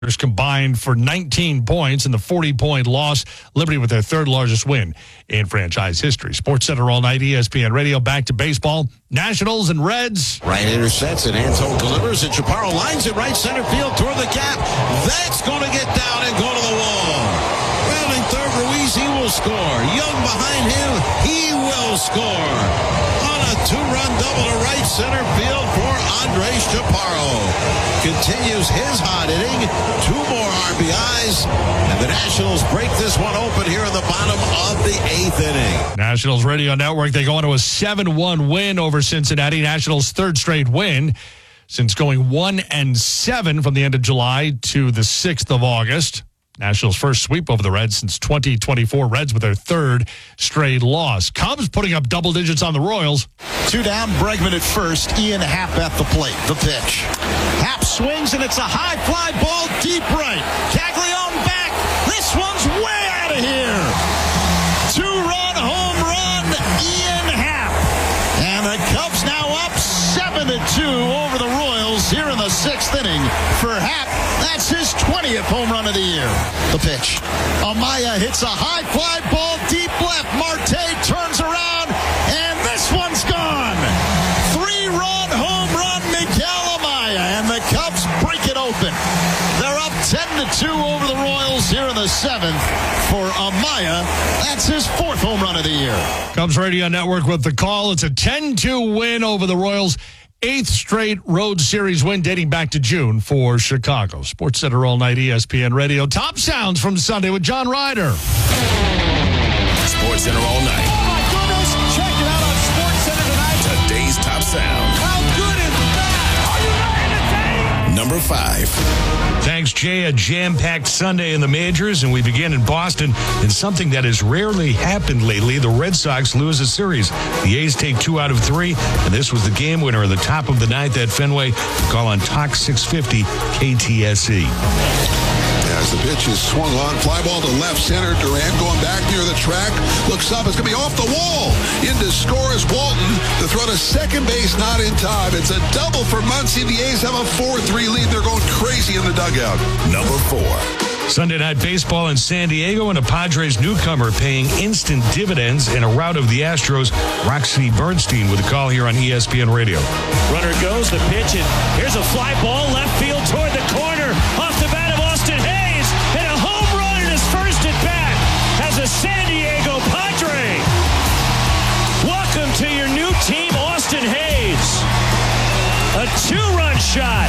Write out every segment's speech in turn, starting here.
combined for 19 points in the 40-point loss. Liberty with their third largest win in franchise history. SportsCenter all night, ESPN Radio. Back to baseball. Nationals and Reds. Right intercepts and Anto delivers, and Chaparro lines it right center field toward the gap. That's going to get down and go to the wall. Rounding third, Ruiz, he will score. Young behind him, he will score. On a two-run double to right center field for Andres Chaparro. Continues his hot inning. 2 more RBIs, and the Nationals break this one open here in the bottom of the 8th inning. Nationals Radio Network, they go into a 7-1 win over Cincinnati. Nationals' third straight win since going 1-7 from the end of July to the 6th of August. Nationals' first sweep over the Reds since 2024. Reds with their third straight loss. Cubs putting up double digits on the Royals. 2 down, Bregman at first. Ian Happ at the plate. The pitch. Happ swings, and it's a high fly ball deep right. Caglione back. This one's way out of here. 2-run home run, Ian Happ. And the Cubs now up 7-2 over the Royals here in the 6th inning. For Happ, that's his 20th home run of the year. The pitch. Amaya hits a high fly ball deep left. Marte turns around, and this one's gone. 3-run home run, Miguel Amaya, and the Cubs break it open. They're up 10-2 over the Royals here in the 7th. For Amaya, that's his 4th home run of the year. Cubs Radio Network with the call. It's a 10-2 win over the Royals. 8th straight road series win dating back to June for Chicago. SportsCenter all night, ESPN Radio. Top sounds from Sunday with John Ryder. SportsCenter all night. Oh my goodness! Check it out on SportsCenter tonight. Today's top sound. How good is that? Are you not entertained? Number 5. Thanks, Jay. A jam-packed Sunday in the majors, and we begin in Boston in something that has rarely happened lately. The Red Sox lose a series. The A's take 2 out of 3, and this was the game winner at the top of the 9th at Fenway. Call on Talk 650 KTSE. As the pitch is swung on, fly ball to left center. Durant going back near the track. Looks up. It's going to be off the wall. In to score is Walton. The throw to second base, not in time. It's a double for Muncy. The A's have a 4-3 lead. They're going crazy in the dugout. Number 4. Sunday Night Baseball in San Diego, and a Padres newcomer paying instant dividends in a rout of the Astros. Roxy Bernstein with a call here on ESPN Radio. Runner goes, the pitch, and here's a fly ball left field toward the corner. Off the bat of Austin Hayes, and a home run in his first at bat as a San Diego Padre. Welcome to your new team, Austin Hayes. A 2-run shot,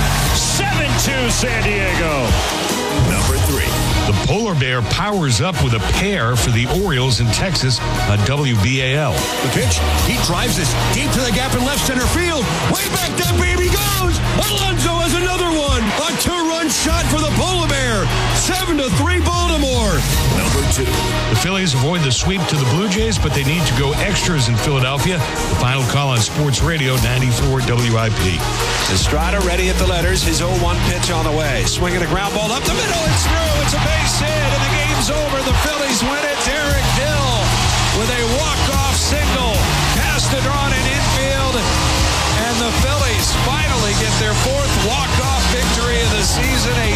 7-2 San Diego. Number 3. The Polar Bear powers up with a pair for the Orioles in Texas on WBAL. The pitch. He drives this deep to the gap in left center field. Way back that baby goes. Alonso has another one. A 2-run shot for the Polar Bear. 7-3 Baltimore. Number 2. The Phillies avoid the sweep to the Blue Jays, but they need to go extras in Philadelphia. The final call on Sports Radio 94 WIP. Estrada ready at the letters. His 0-1 pitch on the way. Swinging a ground ball up the middle. It's through. It's a base hit, and the game's over. The Phillies win it. Derek Hill with a walk-off single past the drawn in infield, and the Phillies finally get their 4th walk-off victory of the season. A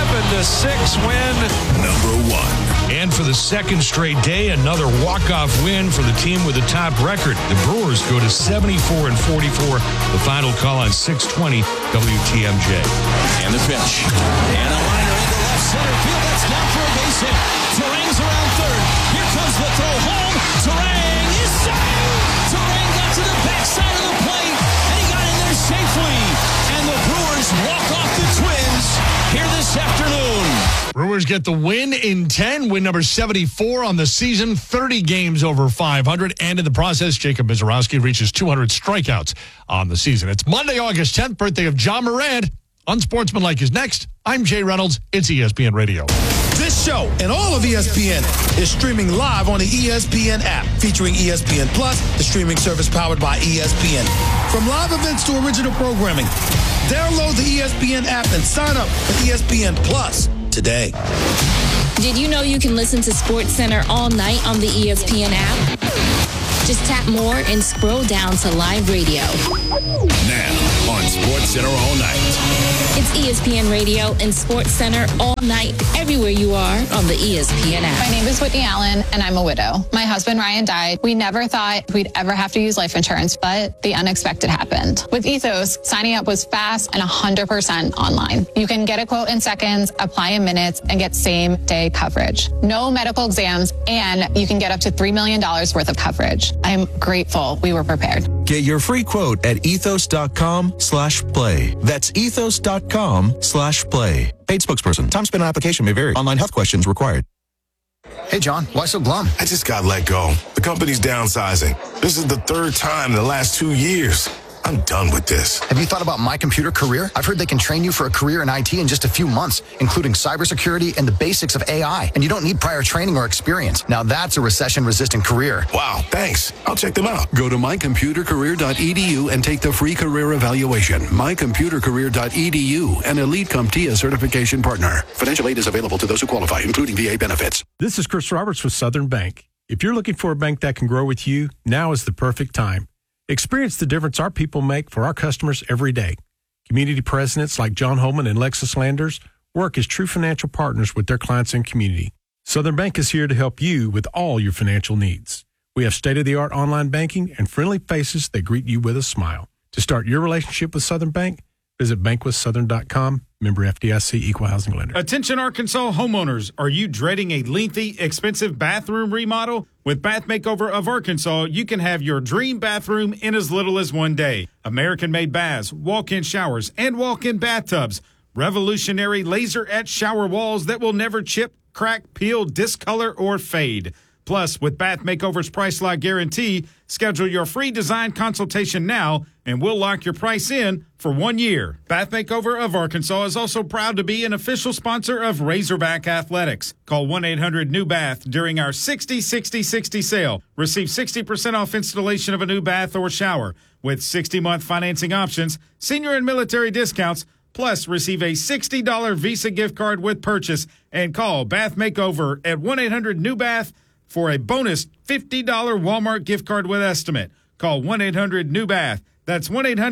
7-6 win. Number 1. And for the second straight day, another walk-off win for the team with the top record. The Brewers go to 74-44. The final call on 620 WTMJ. And the pitch. And a liner into left center field. That's down for a base hit. Terang's around third. Here comes the throw home. Terang is safe. Terang got to the backside of the plate, and he got in there safely. And the Brewers walk off the Twins here this afternoon. Brewers get the win in 10, win number 74 on the season, 30 games over 500. And in the process, Jacob Mizorowski reaches 200 strikeouts on the season. It's Monday, August 10th, birthday of John Morant. Unsportsmanlike is next. I'm Jay Reynolds. It's ESPN Radio. This show and all of ESPN is streaming live on the ESPN app, featuring ESPN Plus, the streaming service powered by ESPN. From live events to original programming, download the ESPN app and sign up for ESPN Plus today. Did you know you can listen to SportsCenter all night on the ESPN app? Just tap more and scroll down to live radio. Now, on SportsCenter all night. It's ESPN Radio and SportsCenter all night, everywhere you are on the ESPN app. My name is Whitney Allen, and I'm a widow. My husband, Ryan, died. We never thought we'd ever have to use life insurance, but the unexpected happened. With Ethos, signing up was fast and 100% online. You can get a quote in seconds, apply in minutes, and get same-day coverage. No medical exams, and you can get up to $3 million worth of coverage. I'm grateful we were prepared. Get your free quote at ethos.com/play. That's ethos.com/play. Paid spokesperson. Time spent on application may vary. Online health questions required. Hey, John, why so glum? I just got let go. The company's downsizing. This is the third time in the last 2 years. I'm done with this. Have you thought about My Computer Career? I've heard they can train you for a career in IT in just a few months, including cybersecurity and the basics of AI. And you don't need prior training or experience. Now that's a recession-resistant career. Wow, thanks. I'll check them out. Go to mycomputercareer.edu and take the free career evaluation. mycomputercareer.edu, an Elite CompTIA certification partner. Financial aid is available to those who qualify, including VA benefits. This is Chris Roberts with Southern Bank. If you're looking for a bank that can grow with you, now is the perfect time. Experience the difference our people make for our customers every day. Community presidents like John Holman and Lexus Landers work as true financial partners with their clients and community. Southern Bank is here to help you with all your financial needs. We have state-of-the-art online banking and friendly faces that greet you with a smile. To start your relationship with Southern Bank, visit bankwithsouthern.com. Member FDIC, Equal Housing Lender. Attention Arkansas homeowners. Are you dreading a lengthy, expensive bathroom remodel? With Bath Makeover of Arkansas, you can have your dream bathroom in as little as 1 day. American-made baths, walk-in showers, and walk-in bathtubs. Revolutionary laser-etched shower walls that will never chip, crack, peel, discolor, or fade. Plus, with Bath Makeover's Price Lock Guarantee, schedule your free design consultation now, and we'll lock your price in for 1 year. Bath Makeover of Arkansas is also proud to be an official sponsor of Razorback Athletics. Call 1-800-NEW-BATH during our 60-60-60 sale. Receive 60% off installation of a new bath or shower with 60-month financing options, senior and military discounts, plus receive a $60 Visa gift card with purchase, and call Bath Makeover at 1-800-NEW-BATH for a bonus $50 Walmart gift card with estimate. Call 1-800-NEW-BATH. That's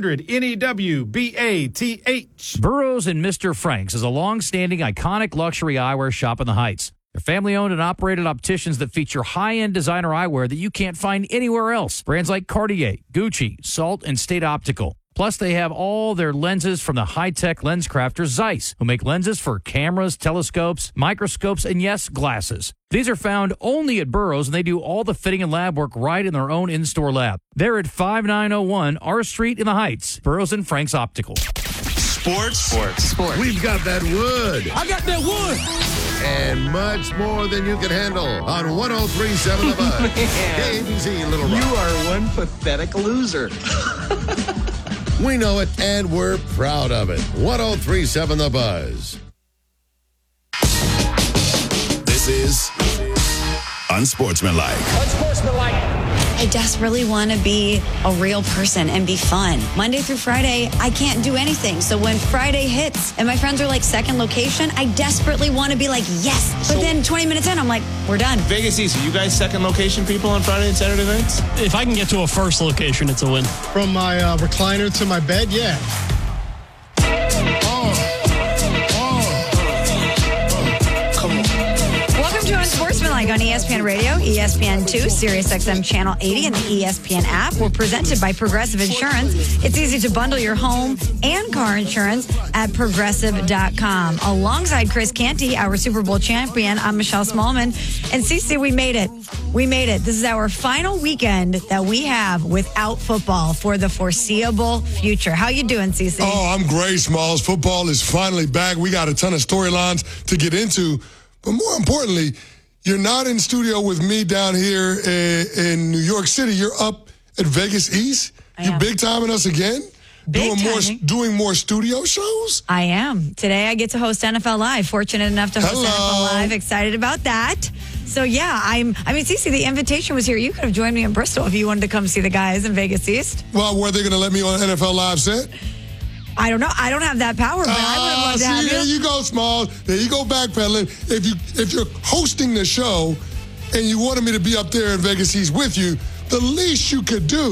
1-800-NEWBATH. Burroughs and Mr. Franks is a long-standing, iconic luxury eyewear shop in the Heights. They're family-owned and operated opticians that feature high-end designer eyewear that you can't find anywhere else. Brands like Cartier, Gucci, Salt, and State Optical. Plus, they have all their lenses from the high-tech lens crafter Zeiss, who make lenses for cameras, telescopes, microscopes, and yes, glasses. These are found only at Burroughs, and they do all the fitting and lab work right in their own in-store lab. They're at 5901 R Street in the Heights. Burroughs and Franks Optical. Sports. We've got that wood. I got that wood. And much more than you can handle on 103.7 The Buzz. KABZ Little Rock. You are one pathetic loser. We know it, and we're proud of it. 103.7 The Buzz. This is Unsportsmanlike. I desperately want to be a real person and be fun. Monday through Friday, I can't do anything. So when Friday hits and my friends are like, second location, I desperately want to be like, yes. But then 20 minutes in, I'm like, we're done. Vegas East, are you guys second location people on Friday and Saturday nights? If I can get to a first location, it's a win. From my recliner to my bed, yeah. Welcome to Unsportsmanlike on ESPN Radio, ESPN2, SiriusXM Channel 80, and the ESPN app. We're presented by Progressive Insurance. It's easy to bundle your home and car insurance at Progressive.com. Alongside Chris Canty, our Super Bowl champion, I'm Michelle Smallman. And Cece, we made it. We made it. This is our final weekend that we have without football for the foreseeable future. How you doing, Cece? Oh, I'm great, Smalls. Football is finally back. We got a ton of storylines to get into. But more importantly, you're not in studio with me down here in New York City. You're up at Vegas East. You're big-timing us again? Doing more studio shows? I am. Today I get to host NFL Live. Fortunate enough to host NFL Live. Excited about that. So, yeah, Cece, the invitation was here. You could have joined me in Bristol if you wanted to come see the guys in Vegas East. Well, were they going to let me on NFL Live set? I don't know. I don't have that power, but I would have loved to have you. There you go, Smalls. There you go, backpedaling. If you're hosting the show and you wanted me to be up there in Vegas East with you, the least you could do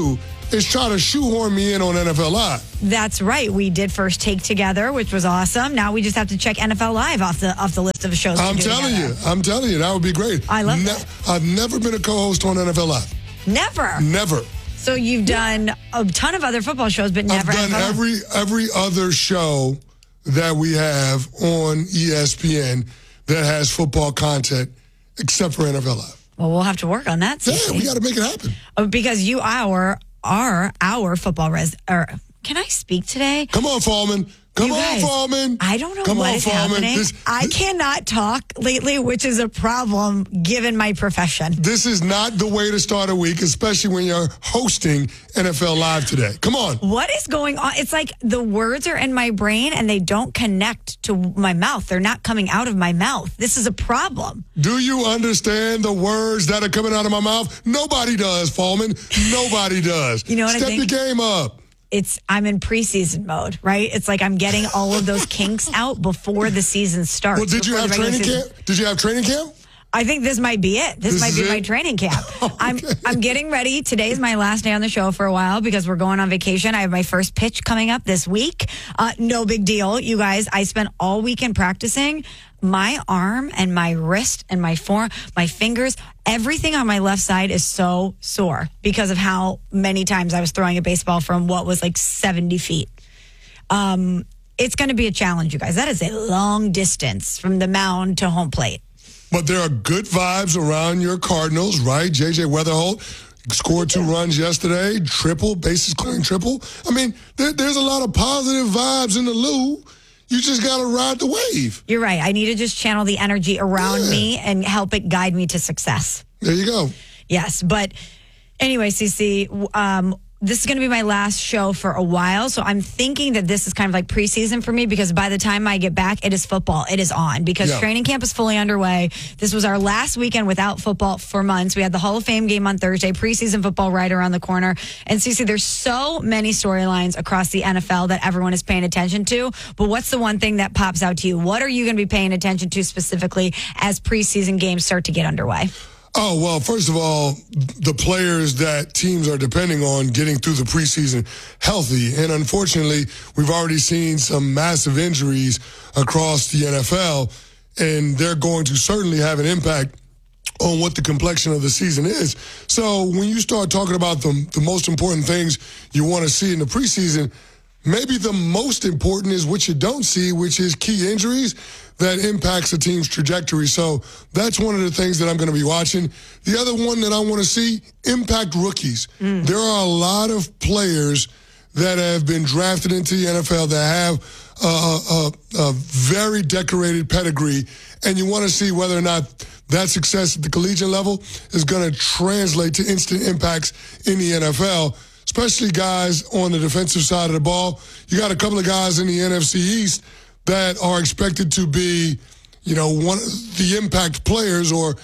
is try to shoehorn me in on NFL Live. That's right. We did First Take together, which was awesome. Now we just have to check NFL Live off the list of shows. I'm telling you, that would be great. I love that. I've never been a co-host on NFL Live. Never. So you've done a ton of other football shows, but never. I've done every other show that we have on ESPN that has football content, except for NFL Live. Well, we'll have to work on that. Yeah, we got to make it happen. Because you are our football can I speak today? Come on, Fallman. Come on, Fallman. I don't know what is happening. I cannot talk lately, which is a problem given my profession. This is not the way to start a week, especially when you're hosting NFL Live today. Come on. What is going on? It's like the words are in my brain and they don't connect to my mouth. They're not coming out of my mouth. This is a problem. Do you understand the words that are coming out of my mouth? Nobody does, Fallman. Nobody does. You know what I think? Step the game up. I'm in preseason mode, right? It's like I'm getting all of those kinks out before the season starts. Well, did you have training camp? Did you have training camp? I think this might be it. This might be my training camp. Okay. I'm getting ready. Today's my last day on the show for a while because we're going on vacation. I have my first pitch coming up this week. No big deal, you guys. I spent all weekend practicing. My arm and my wrist and my forearm, my fingers, everything on my left side is so sore because of how many times I was throwing a baseball from what was like 70 feet. It's going to be a challenge, you guys. That is a long distance from the mound to home plate. But there are good vibes around your Cardinals, right? J.J. Weatherholt scored 2 runs yesterday, bases clearing triple. I mean, there's a lot of positive vibes in the Lou. You just got to ride the wave. You're right. I need to just channel the energy around me and help it guide me to success. There you go. Yes. But anyway, CC, this is going to be my last show for a while. So I'm thinking that this is kind of like preseason for me because by the time I get back, it is football. It is on because training camp is fully underway. This was our last weekend without football for months. We had the Hall of Fame game on Thursday, preseason football right around the corner. And CC, there's so many storylines across the NFL that everyone is paying attention to. But what's the one thing that pops out to you? What are you going to be paying attention to specifically as preseason games start to get underway? Oh, well, first of all, the players that teams are depending on getting through the preseason healthy. And unfortunately, we've already seen some massive injuries across the NFL, and they're going to certainly have an impact on what the complexion of the season is. So when you start talking about the most important things you want to see in the preseason, maybe the most important is what you don't see, which is key injuries that impacts a team's trajectory. So that's one of the things that I'm going to be watching. The other one that I want to see, impact rookies. There are a lot of players that have been drafted into the NFL that have a very decorated pedigree, and you want to see whether or not that success at the collegiate level is going to translate to instant impacts in the NFL, especially guys on the defensive side of the ball. You got a couple of guys in the NFC East that are expected to be, one of the impact players or,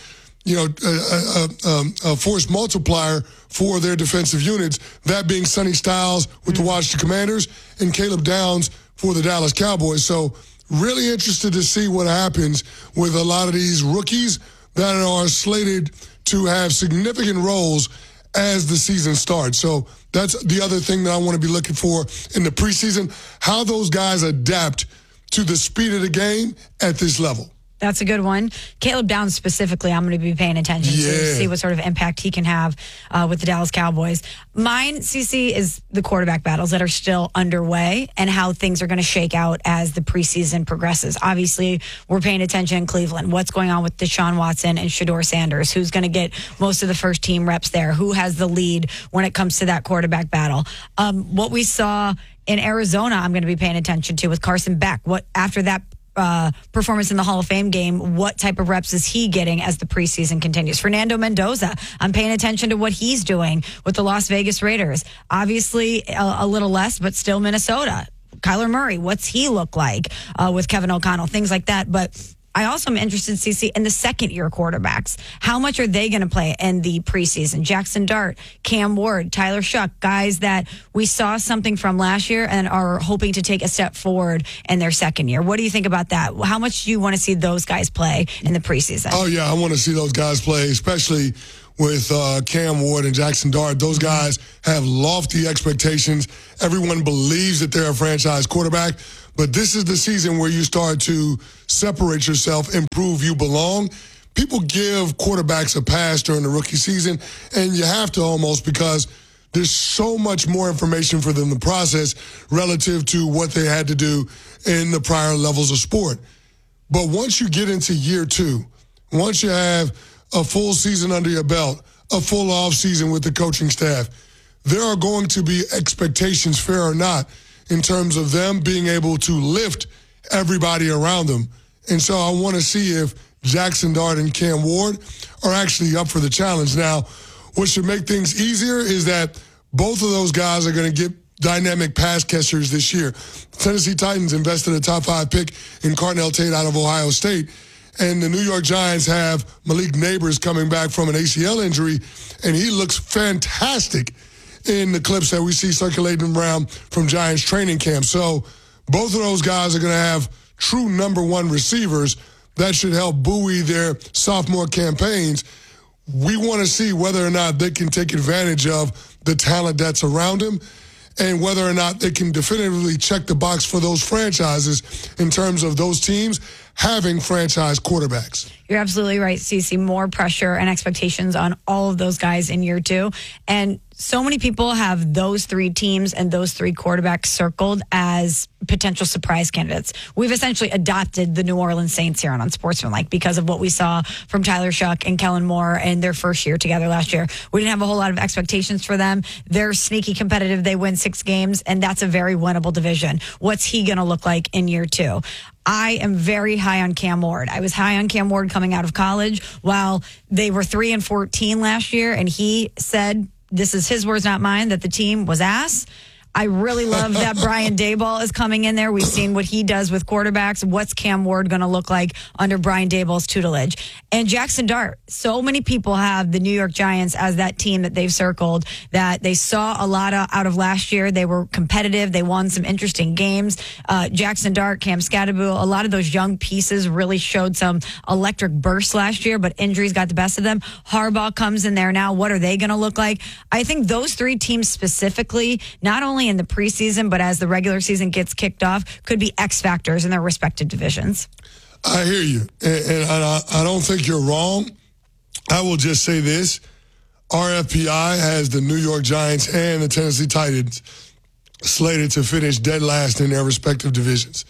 a force multiplier for their defensive units, that being Sonny Styles with the Washington Commanders and Caleb Downs for the Dallas Cowboys. So really interested to see what happens with a lot of these rookies that are slated to have significant roles as the season starts. So that's the other thing that I want to be looking for in the preseason, how those guys adapt to the speed of the game at this level. That's a good one. Caleb Downs specifically, I'm going to be paying attention to see what sort of impact he can have with the Dallas Cowboys. Mine, CC, is the quarterback battles that are still underway and how things are going to shake out as the preseason progresses. Obviously, we're paying attention in Cleveland. What's going on with Deshaun Watson and Shedeur Sanders? Who's going to get most of the first team reps there? Who has the lead when it comes to that quarterback battle? What we saw in Arizona, I'm going to be paying attention to with Carson Beck. What after that performance in the Hall of Fame game, what type of reps is he getting as the preseason continues? Fernando Mendoza, I'm paying attention to what he's doing with the Las Vegas Raiders. Obviously, a little less, but still Minnesota. Kyler Murray, what's he look like with Kevin O'Connell? Things like that. But I also am interested, CC, in the second-year quarterbacks. How much are they going to play in the preseason? Jackson Dart, Cam Ward, Tyler Shuck, guys that we saw something from last year and are hoping to take a step forward in their second year. What do you think about that? How much do you want to see those guys play in the preseason? Oh, yeah, I want to see those guys play, especially with Cam Ward and Jackson Dart. Those guys have lofty expectations. Everyone believes that they're a franchise quarterback. But this is the season where you start to separate yourself and prove you belong. People give quarterbacks a pass during the rookie season, and you have to almost, because there's so much more information for them to process relative to what they had to do in the prior levels of sport. But once you get into year 2, once you have a full season under your belt, a full off season with the coaching staff, there are going to be expectations, fair or not, in terms of them being able to lift everybody around them. And so I want to see if Jackson Dart and Cam Ward are actually up for the challenge. Now, what should make things easier is that both of those guys are going to get dynamic pass catchers this year. Tennessee Titans invested a top 5 pick in Cardinal Tate out of Ohio State. And the New York Giants have Malik Neighbors coming back from an ACL injury, and he looks fantastic in the clips that we see circulating around from Giants training camp. So both of those guys are going to have true number 1 receivers that should help buoy their sophomore campaigns. We want to see whether or not they can take advantage of the talent that's around them, and whether or not they can definitively check the box for those franchises in terms of those teams having franchise quarterbacks. You're absolutely right, Cece. More pressure and expectations on all of those guys in year 2. And so many people have those 3 teams and those 3 quarterbacks circled as potential surprise candidates. We've essentially adopted the New Orleans Saints here on Unsportsmanlike because of what we saw from Tyler Shuck and Kellen Moore in their first year together last year. We didn't have a whole lot of expectations for them. They're sneaky competitive. They win 6 games, and that's a very winnable division. What's he going to look like in year 2? I am very high on Cam Ward. I was high on Cam Ward coming out of college while they were 3-14 last year, and he said, this is his words, not mine, that the team was ass. I really love that Brian Daboll is coming in there. We've seen what he does with quarterbacks. What's Cam Ward going to look like under Brian Daboll's tutelage? And Jackson Dart. So many people have the New York Giants as that team that they've circled, that they saw a lot out of last year. They were competitive. They won some interesting games. Jackson Dart, Cam Scatterbull, a lot of those young pieces really showed some electric bursts last year, but injuries got the best of them. Harbaugh comes in there now. What are they going to look like? I think those 3 teams specifically, not only in the preseason, but as the regular season gets kicked off, could be X factors in their respective divisions. I hear you, and I don't think you're wrong. I will just say this. RFPI has the New York Giants and the Tennessee Titans slated to finish dead last in their respective divisions.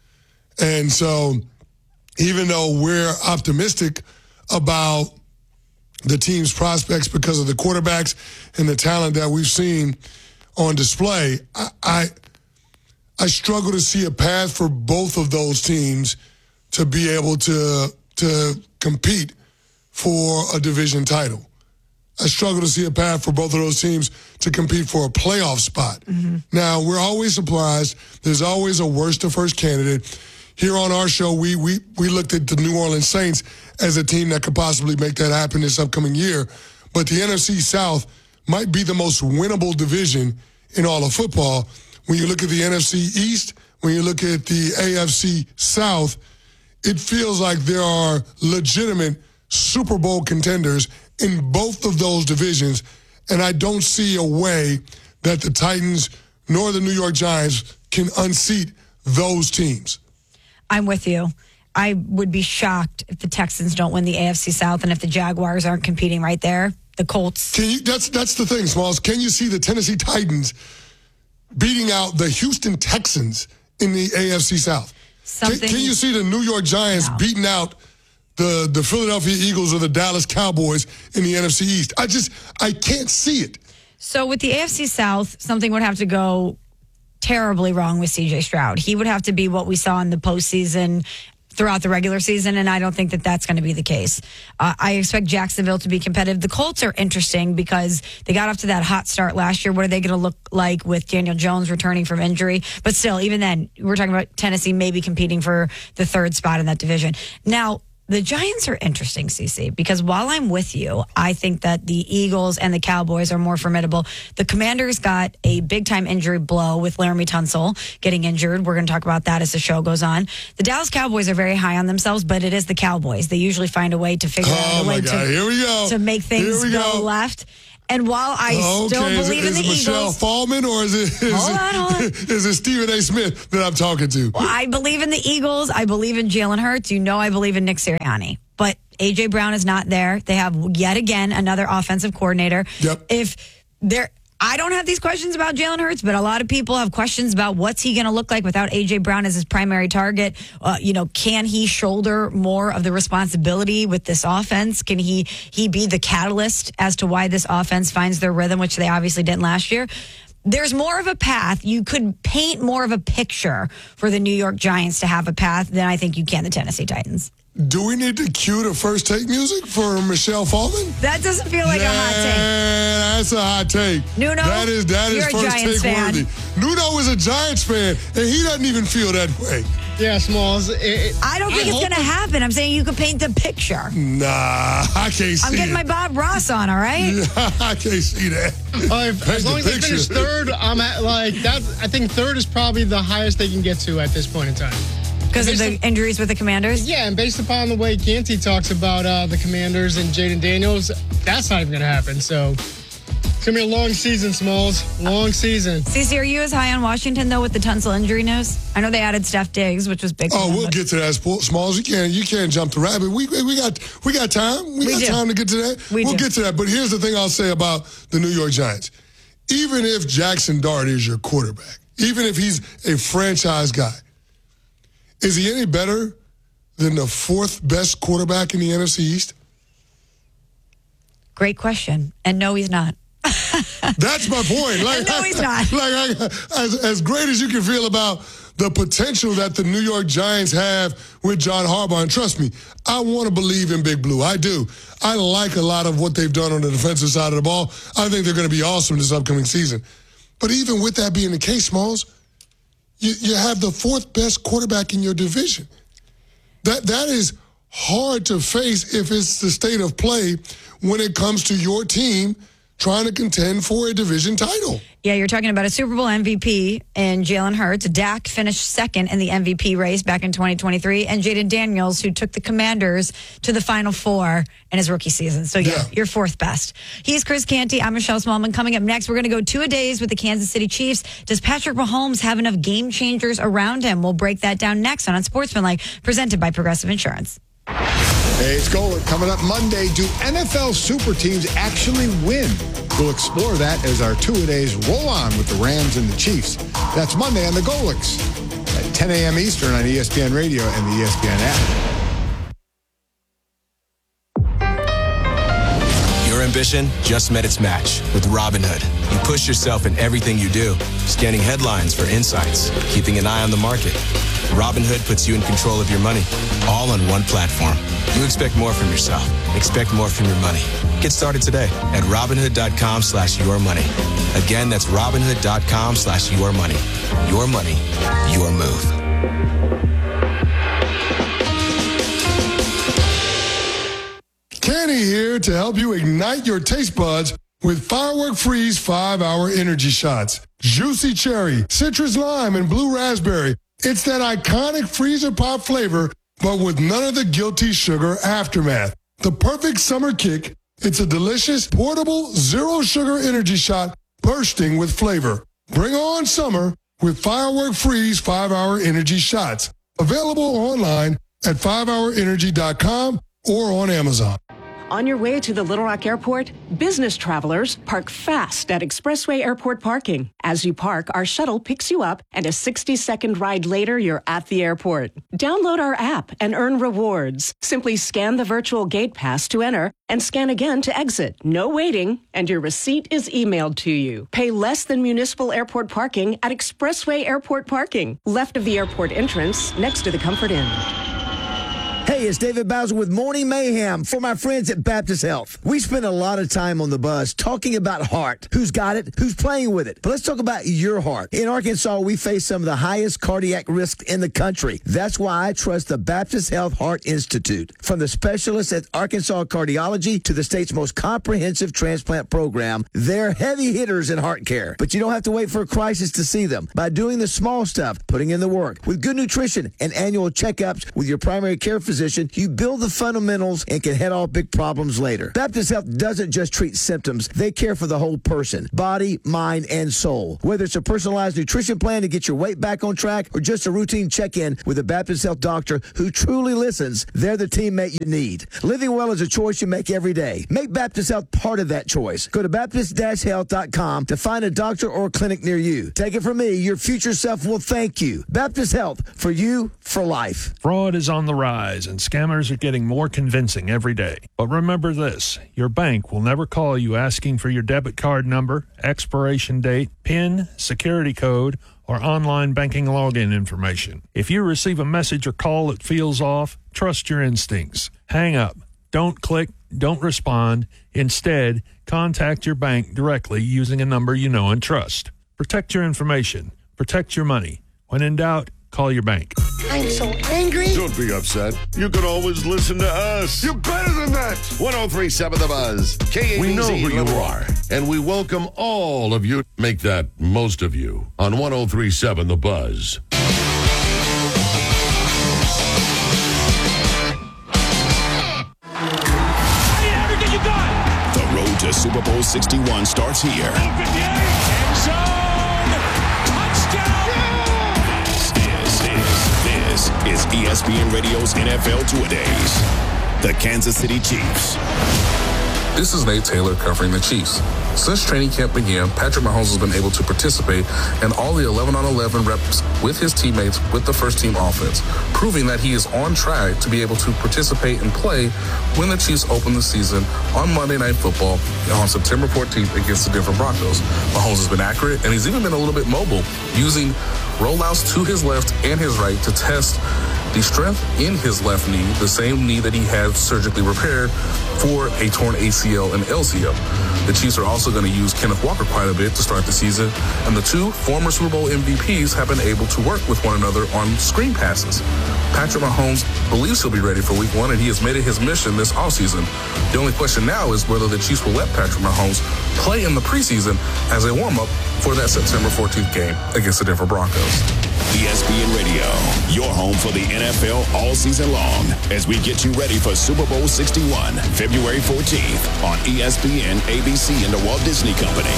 And so even though we're optimistic about the team's prospects because of the quarterbacks and the talent that we've seen on display, I struggle to see a path for both of those teams to be able to compete for a division title. I struggle to see a path for both of those teams to compete for a playoff spot. Mm-hmm. Now, we're always surprised. There's always a worst to first candidate. Here on our show, we looked at the New Orleans Saints as a team that could possibly make that happen this upcoming year. But the NFC South might be the most winnable division in all of football. When you look at the NFC East, when you look at the AFC South, it feels like there are legitimate Super Bowl contenders in both of those divisions, and I don't see a way that the Titans nor the New York Giants can unseat those teams. I'm with you. I would be shocked if the Texans don't win the AFC South and if the Jaguars aren't competing right there. The Colts. That's the thing, Smalls. Can you see the Tennessee Titans beating out the Houston Texans in the AFC South? Can you see the New York Giants beating out the Philadelphia Eagles or the Dallas Cowboys in the NFC East? I can't see it. So with the AFC South, something would have to go terribly wrong with C.J. Stroud. He would have to be what we saw in the postseason throughout the regular season, and I don't think that that's going to be the case. I expect Jacksonville to be competitive. The Colts are interesting because they got off to that hot start last year. What are they going to look like with Daniel Jones returning from injury? But still, even then, we're talking about Tennessee maybe competing for the 3rd spot in that division. Now, The Giants are interesting, CC, because while I'm with you, I think that the Eagles and the Cowboys are more formidable. The Commanders got a big-time injury blow with Laramie Tunsil getting injured. We're going to talk about that as the show goes on. The Dallas Cowboys are very high on themselves, but it is the Cowboys. They usually find a way to figure out a way to make things go left. And while I still believe in the Eagles. Is it Michelle Fallman or is it, hold on. Is it Stephen A. Smith that I'm talking to? Well, I believe in the Eagles. I believe in Jalen Hurts. You know I believe in Nick Sirianni. But A.J. Brown is not there. They have, yet again, another offensive coordinator. Yep. I don't have these questions about Jalen Hurts, but a lot of people have questions about what's he going to look like without A.J. Brown as his primary target. Can he shoulder more of the responsibility with this offense? Can he be the catalyst as to why this offense finds their rhythm, which they obviously didn't last year? There's more of a path. You could paint more of a picture for the New York Giants to have a path than I think you can the Tennessee Titans. Do we need to cue the first take music for Michelle Fallman? That doesn't feel like a hot take. That's a hot take. Nuno, that is you're first a Giants take fan. worthy. Nuno is a Giants fan, and he doesn't even feel that way. Yeah, Smalls. I don't think it's going to happen. I'm saying you could paint the picture. Nah, I can't see it. I'm getting my Bob Ross on, all right? I can't see that. As long as they finish third, I'm at that. I think third is probably the highest they can get to at this point in time. Because of the injuries with the Commanders? Yeah, and based upon the way Canty talks about the Commanders and Jaden Daniels, that's not even going to happen. So it's going to be a long season, Smalls. Long season. Cece, are you as high on Washington, though, with the Tunsil injury news? I know they added Steph Diggs, which was big. Oh, we'll get to that, Smalls. You can't jump the rabbit. We got time. We got time to get to that. We'll get to that. But here's the thing I'll say about the New York Giants. Even if Jackson Dart is your quarterback, even if he's a franchise guy, is he any better than the fourth best quarterback in the NFC East? Great question. And no, he's not. That's my point. No, he's not. As great as you can feel about the potential that the New York Giants have with John Harbaugh, and trust me, I want to believe in Big Blue. I do. I like a lot of what they've done on the defensive side of the ball. I think they're going to be awesome this upcoming season. But even with that being the case, Smalls, you have the fourth best quarterback in your division. That is hard to face if it's the state of play when it comes to your team trying to contend for a division title. Yeah, you're talking about a Super Bowl MVP in Jalen Hurts. Dak finished second in the MVP race back in 2023, and Jaden Daniels, who took the Commanders to the Final Four in his rookie season. So, you're fourth best. He's Chris Canty. I'm Michelle Smallman. Coming up next, we're going to go 2-a-days with the Kansas City Chiefs. Does Patrick Mahomes have enough game changers around him? We'll break that down next on Unsportsmanlike, presented by Progressive Insurance. Hey, it's Golic. Coming up Monday, do NFL super teams actually win? We'll explore that as our 2-a-days roll on with the Rams and the Chiefs. That's Monday on the Golics at 10 a.m. Eastern on ESPN Radio and the ESPN app. Your ambition just met its match with Robinhood. You push yourself in everything you do, scanning headlines for insights, keeping an eye on the market. Robinhood puts you in control of your money, all on one platform. You expect more from yourself. Expect more from your money. Get started today at Robinhood.com/yourmoney. Again, that's Robinhood.com/yourmoney. Your money, your move. Kenny here to help you ignite your taste buds with Firework Freeze 5-Hour Energy Shots. Juicy cherry, citrus lime, and blue raspberry. It's that iconic freezer pop flavor, but with none of the guilty sugar aftermath. The perfect summer kick. It's a delicious, portable, zero-sugar energy shot bursting with flavor. Bring on summer with Firework Freeze 5-Hour Energy Shots. Available online at 5hourenergy.com or on Amazon. On your way to the Little Rock Airport, business travelers park fast at Expressway Airport parking. As you park, our shuttle picks you up, and a 60-second ride later, you're at the airport. Download our app and earn rewards. Simply scan the virtual gate pass to enter and scan again to exit. No waiting, and your receipt is emailed to you. Pay less than municipal airport parking at Expressway Airport parking, left of the airport entrance, next to the Comfort Inn. Hey, Hey, it's David Bowser with Morning Mayhem for my friends at Baptist Health. We spend a lot of time on the bus talking about heart. Who's got it? Who's playing with it? But let's talk about your heart. In Arkansas, we face some of the highest cardiac risks in the country. That's why I trust the Baptist Health Heart Institute. From the specialists at Arkansas Cardiology to the state's most comprehensive transplant program, they're heavy hitters in heart care. But you don't have to wait for a crisis to see them. By doing the small stuff, putting in the work, with good nutrition and annual checkups with your primary care physician, you build the fundamentals and can head off big problems later. Baptist Health doesn't just treat symptoms. They care for the whole person, body, mind, and soul. Whether it's a personalized nutrition plan to get your weight back on track or just a routine check-in with a Baptist Health doctor who truly listens, they're the teammate you need. Living well is a choice you make every day. Make Baptist Health part of that choice. Go to Baptist-Health.com to find a doctor or clinic near you. Take it from me, your future self will thank you. Baptist Health, for you, for life. Fraud is on the rise, and scammers are getting more convincing every day. But remember this, your bank will never call you asking for your debit card number, expiration date, PIN, security code, or online banking login information. If you receive a message or call that feels off, trust your instincts. Hang up. Don't click. Don't respond. Instead, contact your bank directly using a number you know and trust. Protect your information. Protect your money. When in doubt, call your bank. I'm so angry. Don't be upset. You can always listen to us. You're better than that. 103.7 The Buzz. KABZ. We know who you are, and we welcome all of you. Make that most of you on 103.7 The Buzz. Everything you got. The road to Super Bowl 61 starts here. This is ESPN Radio's NFL Two-A-Days. The Kansas City Chiefs. This is Nate Taylor covering the Chiefs. Since training camp began, Patrick Mahomes has been able to participate in all the 11-on-11 reps with his teammates with the first-team offense, proving that he is on track to be able to participate and play when the Chiefs open the season on Monday Night Football on September 14th against the Denver Broncos. Mahomes has been accurate, and he's even been a little bit mobile, using rollouts to his left and his right to test the strength in his left knee, the same knee that he had surgically repaired for a torn ACL and LCL. The Chiefs are also going to use Kenneth Walker quite a bit to start the season, and the two former Super Bowl MVPs have been able to work with one another on screen passes. Patrick Mahomes believes he'll be ready for Week 1, and he has made it his mission this offseason. The only question now is whether the Chiefs will let Patrick Mahomes play in the preseason as a warm-up for that September 14th game against the Denver Broncos. ESPN Radio, your home for the NFL all season long, as we get you ready for Super Bowl 61, February 14th on ESPN, ABC, and the Walt Disney Company.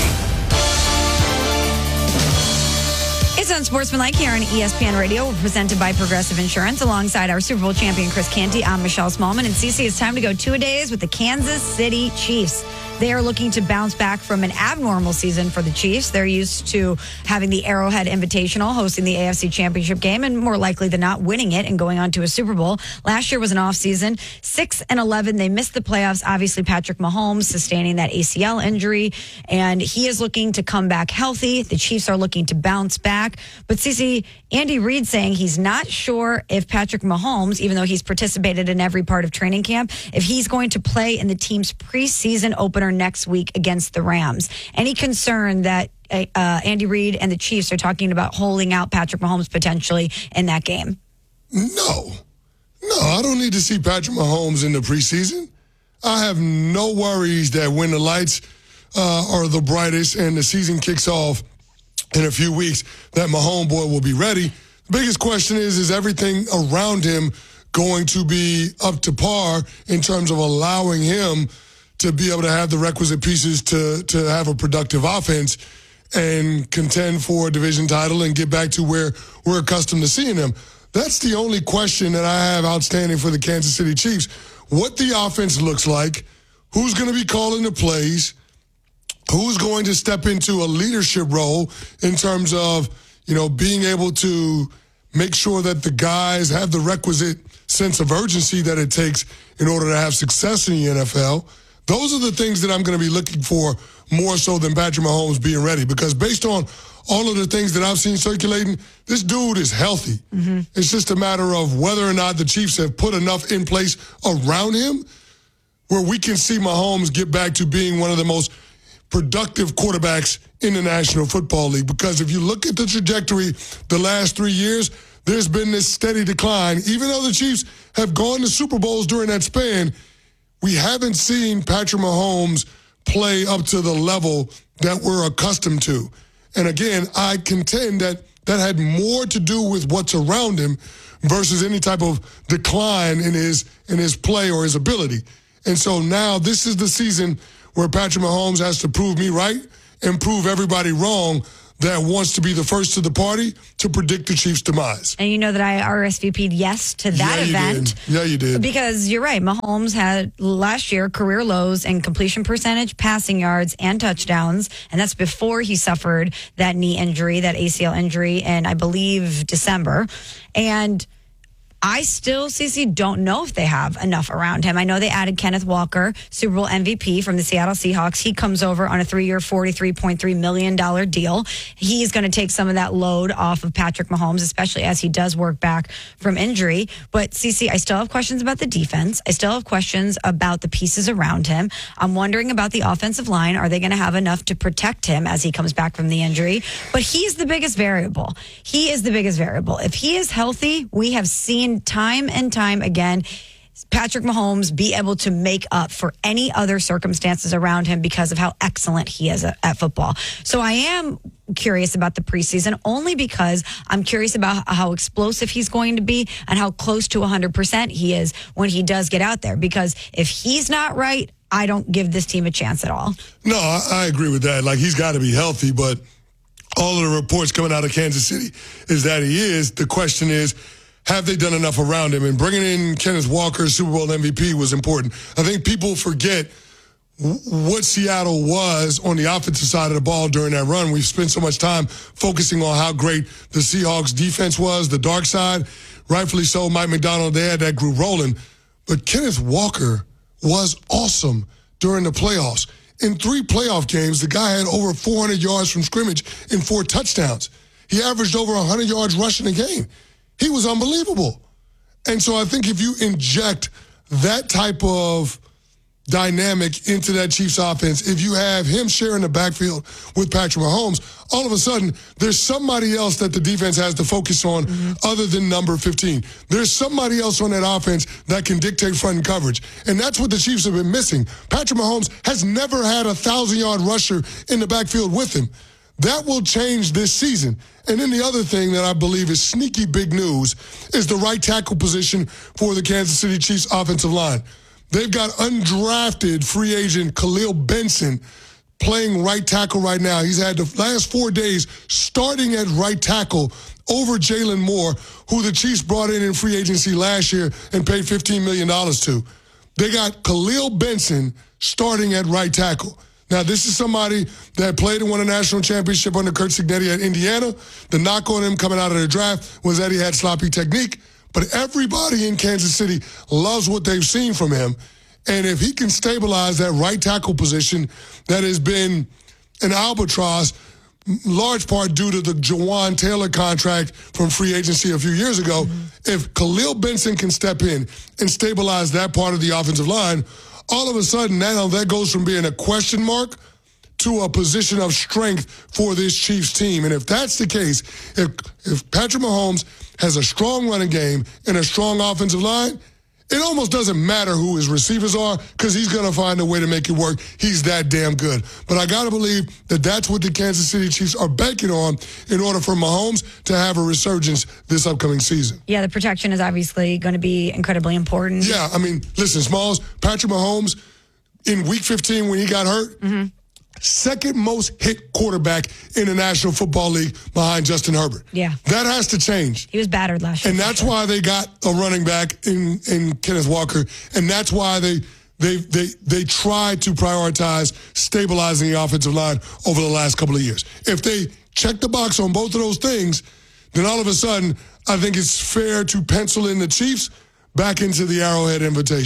It's Unsportsmanlike here on ESPN Radio. We're presented by Progressive Insurance. Alongside our Super Bowl champion, Chris Canty, I'm Michelle Smallman. And CeCe, it's time to go two-a-days with the Kansas City Chiefs. They are looking to bounce back from an abnormal season for the Chiefs. They're used to having the Arrowhead Invitational, hosting the AFC Championship game, and more likely than not winning it and going on to a Super Bowl. Last year was an off season. 6-11. They missed the playoffs. Obviously, Patrick Mahomes sustaining that ACL injury, and he is looking to come back healthy. The Chiefs are looking to bounce back. But CeCe, Andy Reid saying he's not sure if Patrick Mahomes, even though he's participated in every part of training camp, if he's going to play in the team's preseason opener next week against the Rams. Any concern that Andy Reid and the Chiefs are talking about holding out Patrick Mahomes potentially in that game? No, I don't need to see Patrick Mahomes in the preseason. I have no worries that when the lights are the brightest and the season kicks off in a few weeks, that Mahomes boy will be ready. The biggest question is everything around him going to be up to par in terms of allowing him to be able to have the requisite pieces to have a productive offense and contend for a division title and get back to where we're accustomed to seeing him? That's the only question that I have outstanding for the Kansas City Chiefs. What the offense looks like, who's going to be calling the plays, who's going to step into a leadership role in terms of, being able to make sure that the guys have the requisite sense of urgency that it takes in order to have success in the NFL. Those are the things that I'm going to be looking for more so than Patrick Mahomes being ready, because based on all of the things that I've seen circulating, this dude is healthy. It's just a matter of whether or not the Chiefs have put enough in place around him where we can see Mahomes get back to being one of the most productive quarterbacks in the National Football League. Because if you look at the trajectory the last 3 years, there's been this steady decline. Even though the Chiefs have gone to Super Bowls during that span, we haven't seen Patrick Mahomes play up to the level that we're accustomed to. And again, I contend that had more to do with what's around him versus any type of decline in his play or his ability. And so now this is the season where Patrick Mahomes has to prove me right and prove everybody wrong that wants to be the first to the party to predict the Chiefs' demise. And you know that I RSVP'd yes to that event. Yeah, you did. Because you're right. Mahomes had last year career lows in completion percentage, passing yards, and touchdowns. And that's before he suffered that knee injury, that ACL injury in, I believe, December. And I still, CeCe, don't know if they have enough around him. I know they added Kenneth Walker, Super Bowl MVP from the Seattle Seahawks. He comes over on a 3-year, $43.3 million deal. He's going to take some of that load off of Patrick Mahomes, especially as he does work back from injury. But, CeCe, I still have questions about the defense. I still have questions about the pieces around him. I'm wondering about the offensive line. Are they going to have enough to protect him as he comes back from the injury? But he's the biggest variable. He is the biggest variable. If he is healthy, we have seen time and time again Patrick Mahomes be able to make up for any other circumstances around him because of how excellent he is at football. So I am curious about the preseason only because I'm curious about how explosive he's going to be and how close to 100% he is when he does get out there. Because if he's not right, I don't give this team a chance at all. No, I agree with that. Like, he's got to be healthy, but all of the reports coming out of Kansas City is that he is. The question is, have they done enough around him? And bringing in Kenneth Walker, Super Bowl MVP, was important. I think people forget what Seattle was on the offensive side of the ball during that run. We've spent so much time focusing on how great the Seahawks defense was, the dark side. Rightfully so, Mike McDonald, they had that group rolling. But Kenneth Walker was awesome during the playoffs. In 3 playoff games, the guy had over 400 yards from scrimmage and 4 touchdowns. He averaged over 100 yards rushing a game. He was unbelievable. And so I think if you inject that type of dynamic into that Chiefs offense, if you have him sharing the backfield with Patrick Mahomes, all of a sudden there's somebody else that the defense has to focus on other than number 15. There's somebody else on that offense that can dictate front coverage. And that's what the Chiefs have been missing. Patrick Mahomes has never had a 1,000-yard rusher in the backfield with him. That will change this season. And then the other thing that I believe is sneaky big news is the right tackle position for the Kansas City Chiefs offensive line. They've got undrafted free agent Khalil Benson playing right tackle right now. He's had the last 4 days starting at right tackle over Jalen Moore, who the Chiefs brought in free agency last year and paid $15 million to. They got Khalil Benson starting at right tackle. Now, this is somebody that played and won a national championship under Curt Cignetti at Indiana. The knock on him coming out of the draft was that he had sloppy technique. But everybody in Kansas City loves what they've seen from him. And if he can stabilize that right tackle position that has been an albatross, large part due to the Jawan Taylor contract from free agency a few years ago, if Khalil Benson can step in and stabilize that part of the offensive line, all of a sudden, now that goes from being a question mark to a position of strength for this Chiefs team. And if that's the case, if Patrick Mahomes has a strong running game and a strong offensive line, it almost doesn't matter who his receivers are because he's going to find a way to make it work. He's that damn good. But I got to believe that that's what the Kansas City Chiefs are banking on in order for Mahomes to have a resurgence this upcoming season. Yeah, the protection is obviously going to be incredibly important. Yeah, I mean, listen, Smalls, Patrick Mahomes, in Week 15 when he got hurt, second most hit quarterback in the National Football League behind Justin Herbert. Yeah. That has to change. He was battered last year. And that's why they got a running back in Kenneth Walker. And that's why they tried to prioritize stabilizing the offensive line over the last couple of years. If they check the box on both of those things, then all of a sudden, I think it's fair to pencil in the Chiefs back into the Arrowhead Invitational.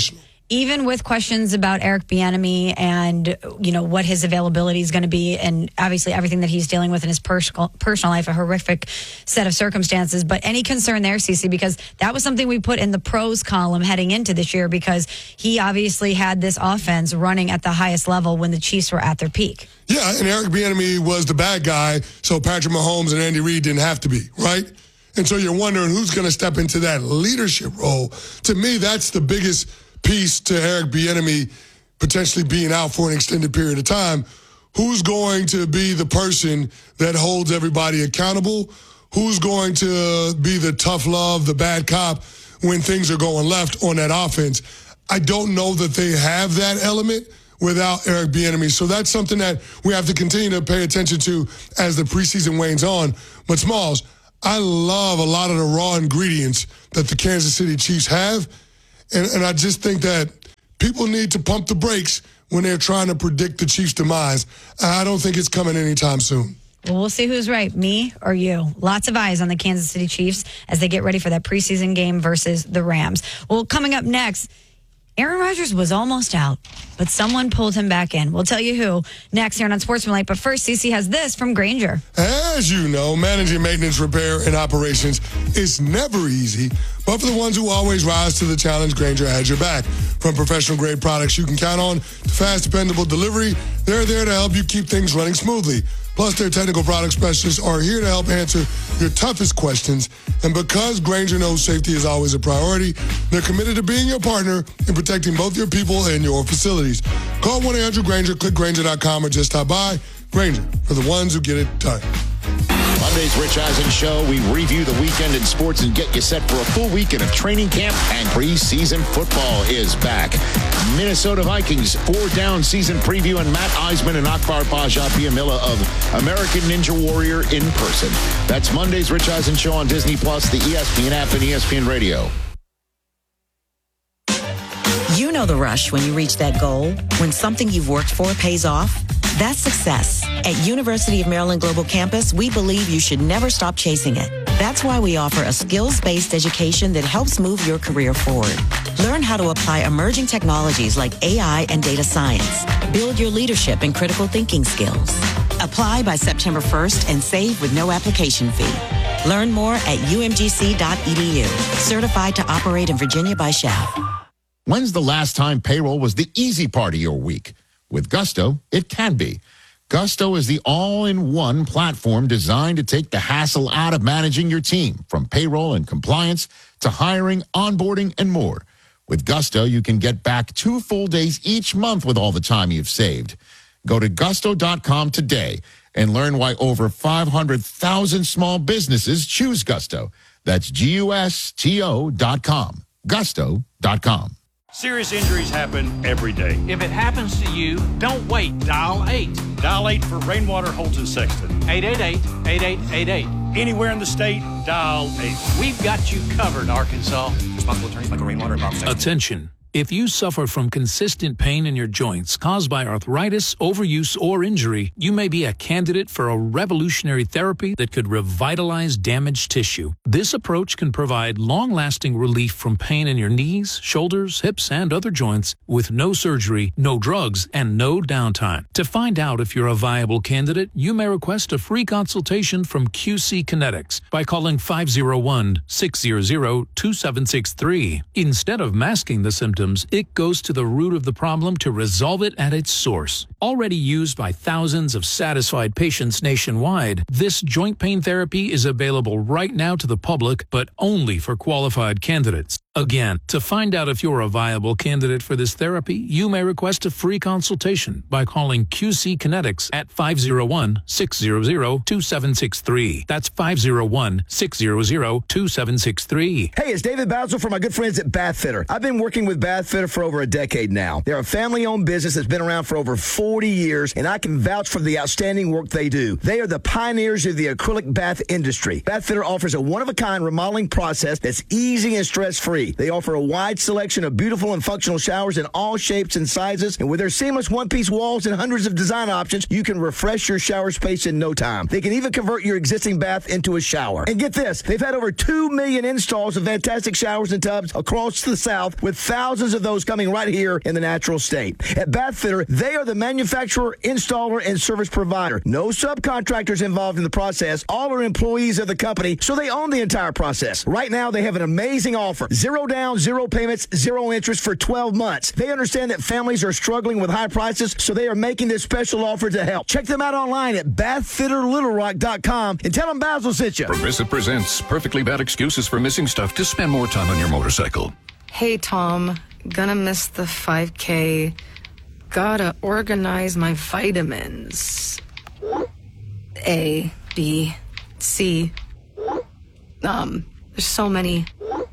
even with questions about Eric Bieniemy and, what his availability is going to be, and obviously everything that he's dealing with in his personal life, a horrific set of circumstances. But any concern there, Cece, because that was something we put in the pros column heading into this year, because he obviously had this offense running at the highest level when the Chiefs were at their peak. Yeah, and Eric Bieniemy was the bad guy, so Patrick Mahomes and Andy Reid didn't have to be, right? And so you're wondering who's going to step into that leadership role. To me, that's the biggest piece to Eric Bieniemy potentially being out for an extended period of time. Who's going to be the person that holds everybody accountable? Who's going to be the tough love, the bad cop when things are going left on that offense? I don't know that they have that element without Eric Bieniemy. So that's something that we have to continue to pay attention to as the preseason wanes on. But Smalls, I love a lot of the raw ingredients that the Kansas City Chiefs have. And I just think that people need to pump the brakes when they're trying to predict the Chiefs' demise. I don't think it's coming anytime soon. Well, we'll see who's right, me or you. Lots of eyes on the Kansas City Chiefs as they get ready for that preseason game versus the Rams. Well, coming up next, Aaron Rodgers was almost out, but someone pulled him back in. We'll tell you who next here on Sportsmanlike. But first, Cece has this from Grainger. As you know, managing maintenance, repair, and operations is never easy. But for the ones who always rise to the challenge, Grainger has your back. From professional-grade products you can count on to fast, dependable delivery, they're there to help you keep things running smoothly. Plus, their technical product specialists are here to help answer your toughest questions. And because Grainger knows safety is always a priority, they're committed to being your partner in protecting both your people and your facilities. Call 1-800-GRAINGER, click Grainger.com, or just stop by. Grainger, for the ones who get it done. Monday's Rich Eisen Show. We review the weekend in sports and get you set for a full weekend of training camp, and preseason football is back. Minnesota Vikings 4-down season preview, and Matt Eisman and Akbar Paja-Piamila of American Ninja Warrior in person. That's Monday's Rich Eisen Show on Disney+, the ESPN app, and ESPN Radio. You know the rush when you reach that goal, when something you've worked for pays off. That's success. At University of Maryland Global Campus, we believe you should never stop chasing it. That's why we offer a skills-based education that helps move your career forward. Learn how to apply emerging technologies like AI and data science. Build your leadership and critical thinking skills. Apply by September 1st and save with no application fee. Learn more at umgc.edu. Certified to operate in Virginia by SHAP. When's the last time payroll was the easy part of your week? With Gusto, it can be. Gusto is the all-in-one platform designed to take the hassle out of managing your team, from payroll and compliance to hiring, onboarding, and more. With Gusto, you can get back 2 full days each month with all the time you've saved. Go to gusto.com today and learn why over 500,000 small businesses choose Gusto. That's GUSTO.com. Gusto.com. Serious injuries happen every day. If it happens to you, don't wait. Dial 8. Dial 8 for Rainwater Holton Sexton. 888-8888. Anywhere in the state, dial 8. We've got you covered, Arkansas. Responsible attorneys Michael Rainwater and Bob Sexton. Attention. If you suffer from consistent pain in your joints caused by arthritis, overuse, or injury, you may be a candidate for a revolutionary therapy that could revitalize damaged tissue. This approach can provide long-lasting relief from pain in your knees, shoulders, hips, and other joints with no surgery, no drugs, and no downtime. To find out if you're a viable candidate, you may request a free consultation from QC Kinetics by calling 501-600-2763. Instead of masking the symptoms, it goes to the root of the problem to resolve it at its source. Already used by thousands of satisfied patients nationwide, this joint pain therapy is available right now to the public, but only for qualified candidates. Again, to find out if you're a viable candidate for this therapy, you may request a free consultation by calling QC Kinetics at 501-600-2763. That's 501-600-2763. Hey, it's David Basil from my good friends at Bath Fitter. I've been working with Bath Fitter for over a decade now. They're a family-owned business that's been around for over 40 years, and I can vouch for the outstanding work they do. They are the pioneers of the acrylic bath industry. Bath Fitter offers a one-of-a-kind remodeling process that's easy and stress-free. free. They offer a wide selection of beautiful and functional showers in all shapes and sizes. And with their seamless one-piece walls and hundreds of design options, you can refresh your shower space in no time. They can even convert your existing bath into a shower. And get this, they've had over 2 million installs of fantastic showers and tubs across the South, with thousands of those coming right here in the natural state. At Bath Fitter, they are the manufacturer, installer, and service provider. No subcontractors involved in the process. All are employees of the company, so they own the entire process. Right now, they have an amazing offer. 0 down, 0 payments, 0 interest for 12 months. They understand that families are struggling with high prices, so they are making this special offer to help. Check them out online at bathfitterlittlerock.com and tell them Basil sent you. Progressive presents perfectly bad excuses for missing stuff to spend more time on your motorcycle. Hey, Tom. Gonna miss the 5K. Gotta organize my vitamins. A, B, C. There's so many.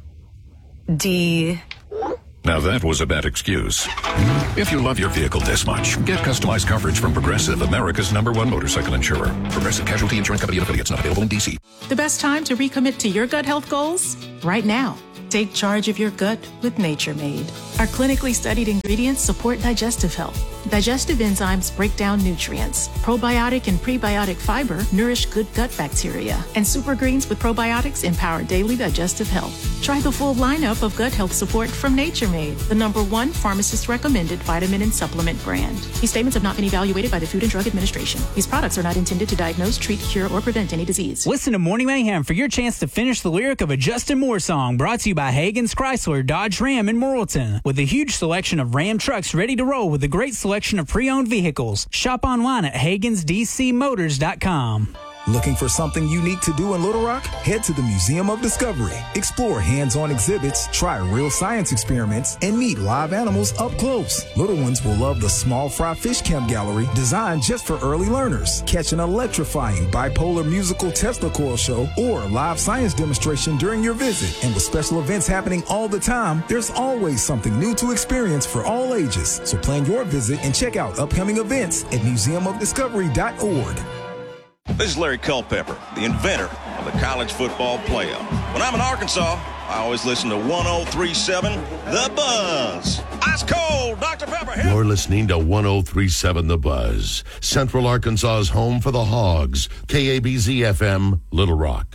D. Now that was a bad excuse. If you love your vehicle this much, get customized coverage from Progressive, America's #1 motorcycle insurer. Progressive Casualty Insurance Company and affiliates, not available in D.C. The best time to recommit to your gut health goals? Right now. Take charge of your gut with Nature Made. Our clinically studied ingredients support digestive health. Digestive enzymes break down nutrients. Probiotic and prebiotic fiber nourish good gut bacteria. And super greens with probiotics empower daily digestive health. Try the full lineup of gut health support from Nature Made, the #1 pharmacist-recommended vitamin and supplement brand. These statements have not been evaluated by the Food and Drug Administration. These products are not intended to diagnose, treat, cure, or prevent any disease. Listen to Morning Mayhem for your chance to finish the lyric of a Justin Moore song, brought to you by Hagen's Chrysler, Dodge Ram in Morrilton. With a huge selection of Ram trucks ready to roll with a great selection of pre-owned vehicles. Shop online at HagensDCMotors.com. Looking for something unique to do in Little Rock? Head to the Museum of Discovery. Explore hands-on exhibits, try real science experiments, and meet live animals up close. Little ones will love the Small Fry Fish Camp Gallery, designed just for early learners. Catch an electrifying bipolar musical Tesla coil show or live science demonstration during your visit. And with special events happening all the time, there's always something new to experience for all ages. So plan your visit and check out upcoming events at museumofdiscovery.org. This is Larry Culpepper, the inventor of the college football playoff. When I'm in Arkansas, I always listen to 103.7 The Buzz. Ice cold, Dr. Pepper. You're listening to 103.7 The Buzz, Central Arkansas's home for the Hogs, KABZ-FM, Little Rock.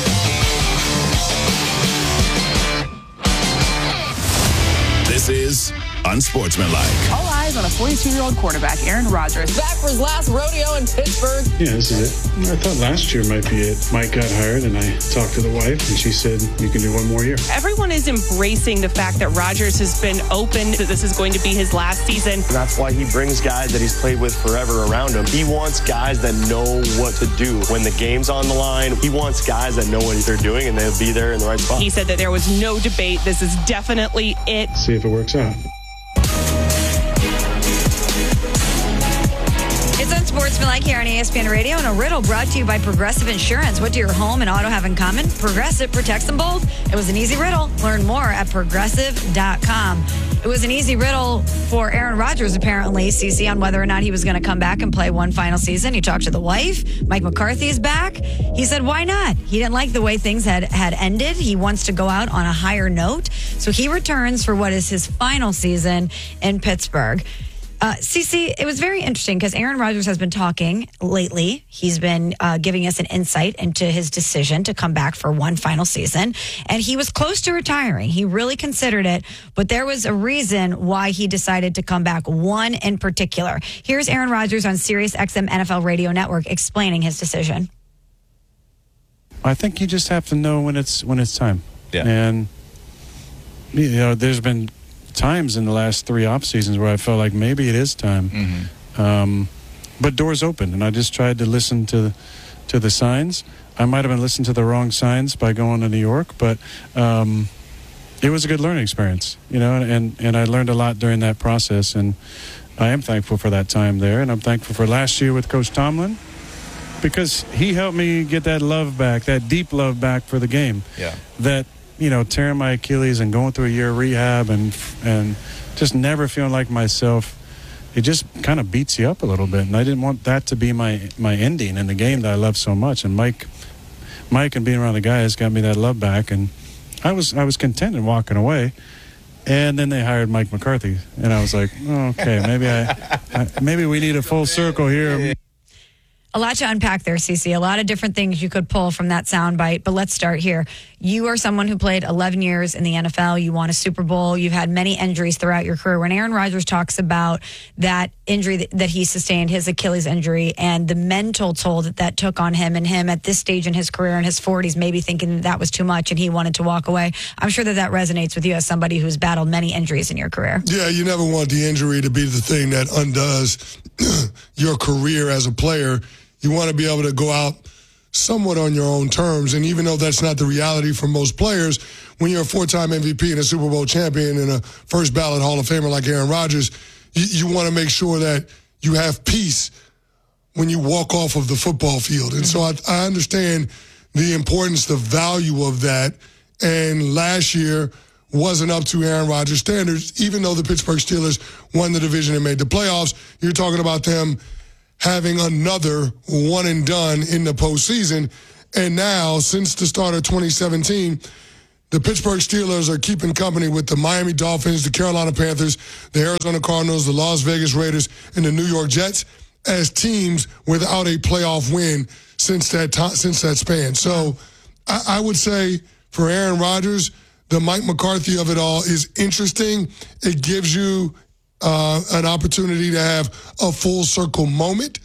This is Unsportsmanlike. All eyes on a 42-year-old quarterback, Aaron Rodgers. Back for his last rodeo in Pittsburgh. Yeah, this is it. I thought last year might be it. Mike got hired, and I talked to the wife, and she said, you can do one more year. Everyone is embracing the fact that Rodgers has been open, that this is going to be his last season. That's why he brings guys that he's played with forever around him. He wants guys that know what to do when the game's on the line. He wants guys that know what they're doing, and they'll be there in the right spot. He said that there was no debate. This is definitely it. See if it works out. It's Unsportsmanlike here on ESPN Radio, and a riddle brought to you by Progressive Insurance. What do your home and auto have in common? Progressive protects them both. It was an easy riddle. Learn more at Progressive.com. It was an easy riddle for Aaron Rodgers, apparently, CeCe, on whether or not he was going to come back and play one final season. He talked to the wife. Mike McCarthy is back. He said, why not? He didn't like the way things had ended. He wants to go out on a higher note. So he returns for what is his final season in Pittsburgh. CeCe, it was very interesting because Aaron Rodgers has been talking lately. He's been giving us an insight into his decision to come back for one final season. And he was close to retiring. He really considered it, but there was a reason why he decided to come back, one in particular. Here's Aaron Rodgers on Sirius XM NFL Radio Network explaining his decision. I think you just have to know when it's time. Yeah. And, you know, there's been times in the last 3 off seasons where I felt like maybe it is time. Mm-hmm. But doors opened, and I just tried to listen to the signs. I might have been listening to the wrong signs by going to New York, but it was a good learning experience, you know, and I learned a lot during that process, and I am thankful for that time there, and I'm thankful for last year with Coach Tomlin because he helped me get that love back, that deep love back for the game. Yeah. That, you know, tearing my Achilles and going through a year of rehab and just never feeling like myself, it just kind of beats you up a little bit. And I didn't want that to be my ending in the game that I love so much. And Mike and being around the guys got me that love back. And I was content in walking away. And then they hired Mike McCarthy, and I was like, oh, okay, maybe we need a full circle here. A lot to unpack there, Cece. A lot of different things you could pull from that soundbite, but let's start here. You are someone who played 11 years in the NFL. You won a Super Bowl. You've had many injuries throughout your career. When Aaron Rodgers talks about that injury that he sustained, his Achilles injury, and the mental toll that took on him, and him at this stage in his career in his 40s, maybe thinking that was too much and he wanted to walk away, I'm sure that resonates with you as somebody who's battled many injuries in your career. Yeah, you never want the injury to be the thing that undoes your career as a player. You want to be able to go out somewhat on your own terms. And even though that's not the reality for most players, when you're a 4-time MVP and a Super Bowl champion and a first ballot Hall of Famer like Aaron Rodgers, you want to make sure that you have peace when you walk off of the football field. And so I understand the importance, the value of that. And last year wasn't up to Aaron Rodgers' standards, even though the Pittsburgh Steelers won the division and made the playoffs. You're talking about them having another one and done in the postseason. And now, since the start of 2017, the Pittsburgh Steelers are keeping company with the Miami Dolphins, the Carolina Panthers, the Arizona Cardinals, the Las Vegas Raiders, and the New York Jets as teams without a playoff win since that span. So I would say for Aaron Rodgers, the Mike McCarthy of it all is interesting. It gives you an opportunity to have a full circle moment.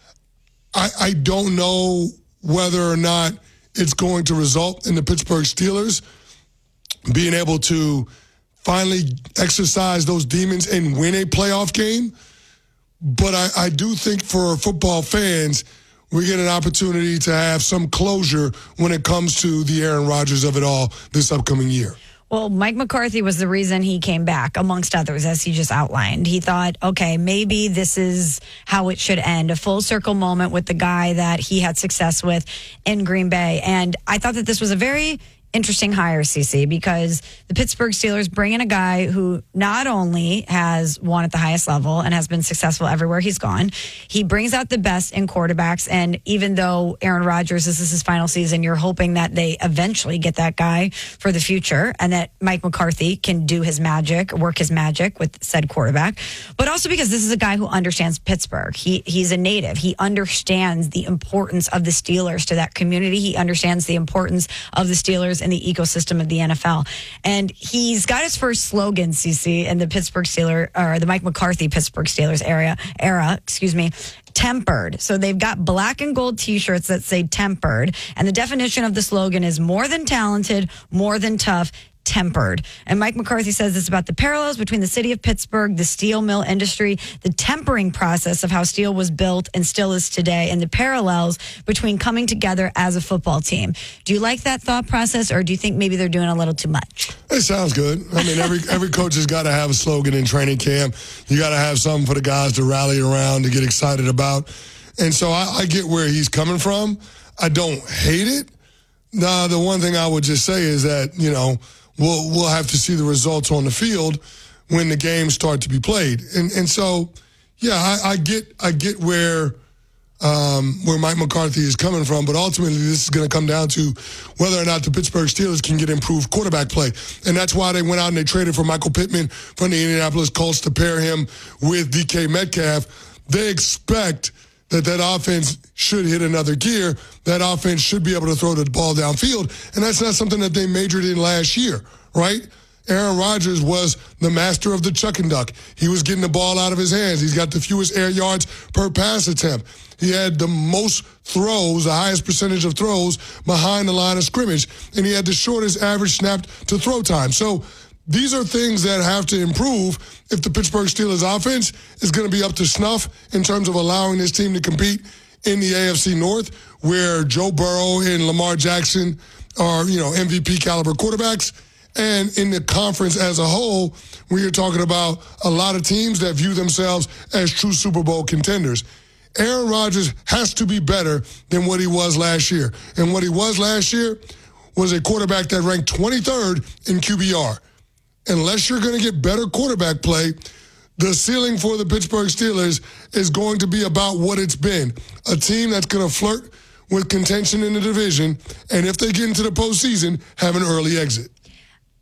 I don't know whether or not it's going to result in the Pittsburgh Steelers being able to finally exercise those demons and win a playoff game. But I do think for football fans, we get an opportunity to have some closure when it comes to the Aaron Rodgers of it all this upcoming year. Well, Mike McCarthy was the reason he came back, amongst others, as he just outlined. He thought, okay, maybe this is how it should end, a full circle moment with the guy that he had success with in Green Bay. And I thought that this was a very interesting hire, CC, because the Pittsburgh Steelers bring in a guy who not only has won at the highest level and has been successful everywhere he's gone, he brings out the best in quarterbacks. And even though Aaron Rodgers, this is his final season, you're hoping that they eventually get that guy for the future and that Mike McCarthy can do his magic, work his magic with said quarterback. But also because this is a guy who understands Pittsburgh. He's a native. He understands the importance of the Steelers to that community. He understands the importance of the Steelers in the ecosystem of the NFL. And he's got his first slogan, CC, in the Pittsburgh Steelers, or the Mike McCarthy Pittsburgh Steelers era, tempered. So they've got black and gold t-shirts that say tempered. And the definition of the slogan is more than talented, more than tough, tempered. And Mike McCarthy says it's about the parallels between the city of Pittsburgh, the steel mill industry, the tempering process of how steel was built and still is today, and the parallels between coming together as a football team. Do you like that thought process, or do you think maybe they're doing a little too much? It sounds good. I mean, every coach has got to have a slogan in training camp. You got to have something for the guys to rally around, to get excited about. And so I get where he's coming from. I don't hate it. Now, the one thing I would just say is that, we'll have to see the results on the field when the games start to be played. And so, yeah, I get where Mike McCarthy is coming from, but ultimately this is going to come down to whether or not the Pittsburgh Steelers can get improved quarterback play. And that's why they went out and they traded for Michael Pittman from the Indianapolis Colts to pair him with DK Metcalf. They expect that offense should hit another gear. That offense should be able to throw the ball downfield. And that's not something that they majored in last year, right? Aaron Rodgers was the master of the chuck and duck. He was getting the ball out of his hands. He's got the fewest air yards per pass attempt. He had the most throws, the highest percentage of throws behind the line of scrimmage. And he had the shortest average snap to throw time. So these are things that have to improve if the Pittsburgh Steelers offense is going to be up to snuff in terms of allowing this team to compete in the AFC North, where Joe Burrow and Lamar Jackson are, MVP caliber quarterbacks. And in the conference as a whole, where you're talking about a lot of teams that view themselves as true Super Bowl contenders. Aaron Rodgers has to be better than what he was last year. And what he was last year was a quarterback that ranked 23rd in QBR. Unless you're going to get better quarterback play, the ceiling for the Pittsburgh Steelers is going to be about what it's been. A team that's going to flirt with contention in the division, and if they get into the postseason, have an early exit.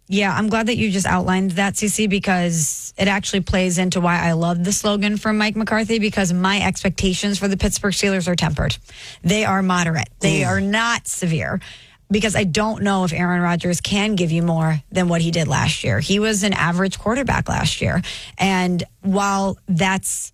Yeah, I'm glad that you just outlined that, CC, because it actually plays into why I love the slogan from Mike McCarthy, because my expectations for the Pittsburgh Steelers are tempered. They are moderate. They are not severe, because I don't know if Aaron Rodgers can give you more than what he did last year. He was an average quarterback last year. And while that's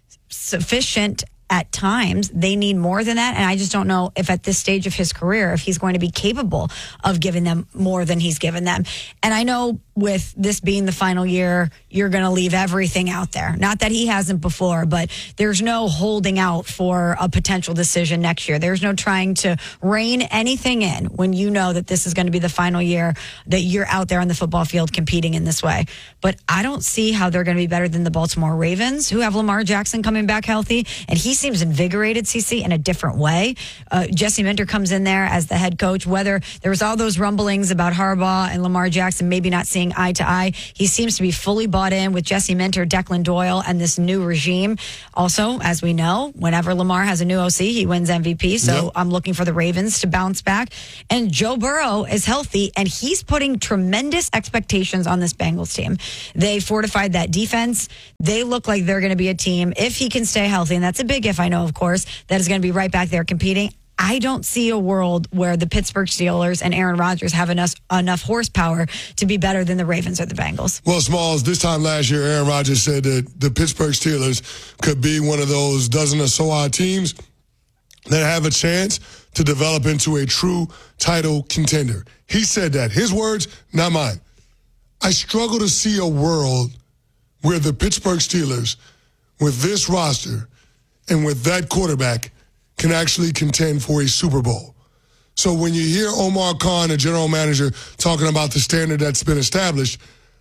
sufficient at times, they need more than that. And I just don't know if at this stage of his career, if he's going to be capable of giving them more than he's given them. And I know with this being the final year, you're going to leave everything out there. Not that he hasn't before, but there's no holding out for a potential decision next year. There's no trying to rein anything in when you know that this is going to be the final year that you're out there on the football field competing in this way. But I don't see how they're going to be better than the Baltimore Ravens, who have Lamar Jackson coming back healthy. And he seems invigorated, CC, in a different way. Jesse Minter comes in there as the head coach. Whether there was all those rumblings about Harbaugh and Lamar Jackson maybe not seeing eye to eye, he seems to be fully bought in with Jesse Minter, Declan Doyle, and this new regime. Also, as we know, whenever Lamar has a new OC, he wins MVP. So I'm looking for the Ravens to bounce back. And Joe Burrow is healthy, and he's putting tremendous expectations on this Bengals team. They fortified that defense. They look like they're going to be a team, if he can stay healthy, and that's a big if, I know, of course, that is going to be right back there competing. I don't see a world where the Pittsburgh Steelers and Aaron Rodgers have enough horsepower to be better than the Ravens or the Bengals. Well, Smalls, this time last year, Aaron Rodgers said that the Pittsburgh Steelers could be one of those dozen or so odd teams that have a chance to develop into a true title contender. He said that. His words, not mine. I struggle to see a world where the Pittsburgh Steelers, with this roster and with that quarterback, can actually contend for a Super Bowl. So when you hear Omar Khan, the general manager, talking about the standard that's been established,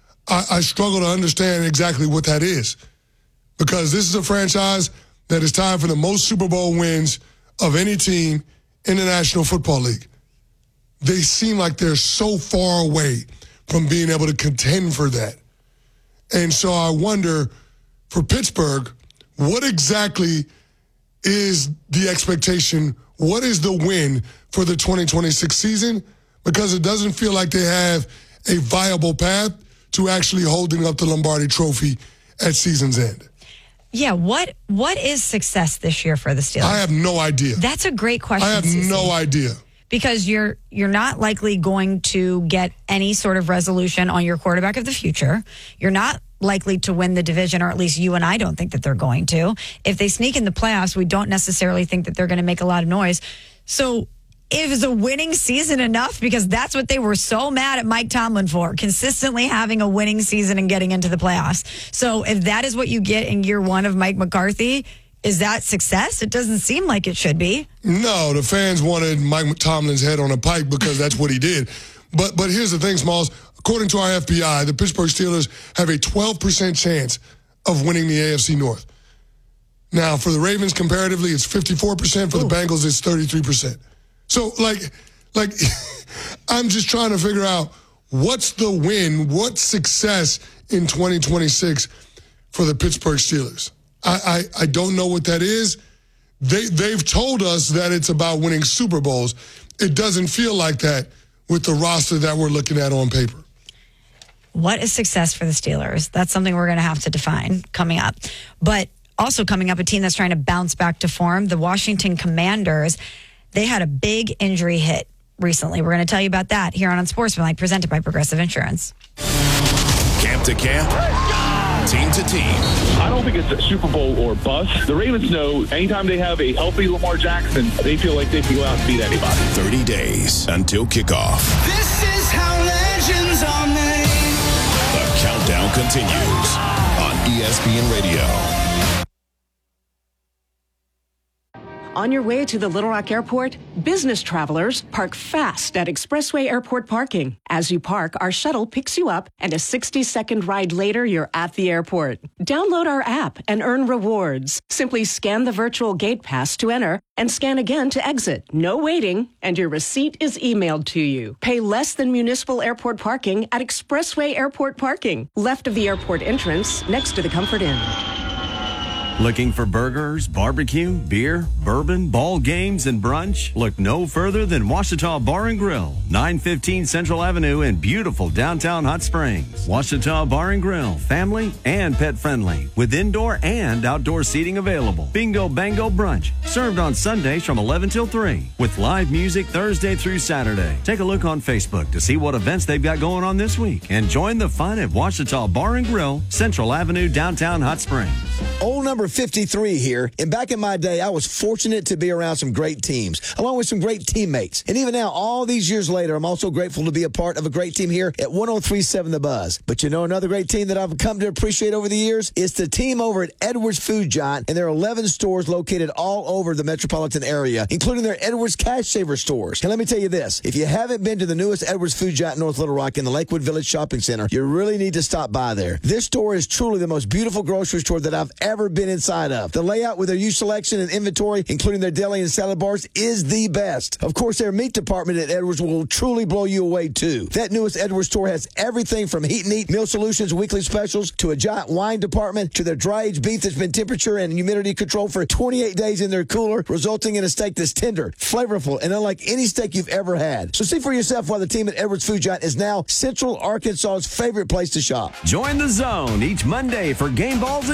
I struggle to understand exactly what that is. Because this is a franchise that is tied for the most Super Bowl wins of any team in the National Football League. They seem like they're so far away from being able to contend for that. And so I wonder, for Pittsburgh, what exactly is the expectation? What is the win for the 2026 season? Because it doesn't feel like they have a viable path to actually holding up the Lombardi Trophy at season's end. Yeah, what is success this year for the Steelers? I have no idea. That's a great question, I have no idea. Because you're not likely going to get any sort of resolution on your quarterback of the future. You're not likely to win the division, or at least you and I don't think that they're going to. If they sneak in the playoffs, we don't necessarily think that they're going to make a lot of noise. So is a winning season enough? Because that's what they were so mad at Mike Tomlin for, consistently having a winning season and getting into the playoffs. So if that is what you get in year one of Mike McCarthy, is that success? It doesn't seem like it should be. No, the fans wanted Mike Tomlin's head on a pike because that's what he did. But here's the thing, Smalls. According to our FBI, the Pittsburgh Steelers have a 12% chance of winning the AFC North. Now, for the Ravens, comparatively, it's 54%. For the Bengals, it's 33%. So, like, I'm just trying to figure out what's the win, what's success in 2026 for the Pittsburgh Steelers. I don't know what that is. They've told us that it's about winning Super Bowls. It doesn't feel like that with the roster that we're looking at on paper. What is success for the Steelers? That's something we're going to have to define coming up. But also coming up, a team that's trying to bounce back to form, the Washington Commanders. They had a big injury hit recently. We're going to tell you about that here on Unsportsmanlike, presented by Progressive Insurance. Camp to camp, team to team. I don't think it's a Super Bowl or bust. The Ravens know anytime they have a healthy Lamar Jackson, they feel like they can go out and beat anybody. 30 days until kickoff. This is how legends are made. The countdown continues on ESPN Radio. On your way to the Little Rock Airport, business travelers park fast at Expressway Airport parking. As you park, our shuttle picks you up, and a 60-second ride later, you're at the airport. Download our app and earn rewards. Simply scan the virtual gate pass to enter and scan again to exit. No waiting, and your receipt is emailed to you. Pay less than municipal airport parking at Expressway Airport parking, left of the airport entrance, next to the Comfort Inn. Looking for burgers, barbecue, beer, bourbon, ball games, and brunch? Look no further than Ouachita Bar and Grill, 915 Central Avenue in beautiful downtown Hot Springs. Ouachita Bar and Grill, family and pet friendly, with indoor and outdoor seating available. Bingo Bango Brunch, served on Sundays from 11 till 3, with live music Thursday through Saturday. Take a look on Facebook to see what events they've got going on this week, and join the fun at Ouachita Bar and Grill, Central Avenue, downtown Hot Springs. Old number 53 here, and back in my day, I was fortunate to be around some great teams, along with some great teammates. And even now, all these years later, I'm also grateful to be a part of a great team here at 103.7 The Buzz. But you know another great team that I've come to appreciate over the years? It's the team over at Edwards Food Giant, and there are 11 stores located all over the metropolitan area, including their Edwards Cash Saver stores. And let me tell you this, if you haven't been to the newest Edwards Food Giant in North Little Rock in the Lakewood Village Shopping Center, you really need to stop by there. This store is truly the most beautiful grocery store that I've ever been inside of. The layout with their huge selection and inventory, including their deli and salad bars, is the best. Of course, their meat department at Edwards will truly blow you away, too. That newest Edwards store has everything from heat and eat, meal solutions, weekly specials, to a giant wine department, to their dry-aged beef that's been temperature and humidity controlled for 28 days in their cooler, resulting in a steak that's tender, flavorful, and unlike any steak you've ever had. So see for yourself why the team at Edwards Food Giant is now Central Arkansas's favorite place to shop. Join the Zone each Monday for game balls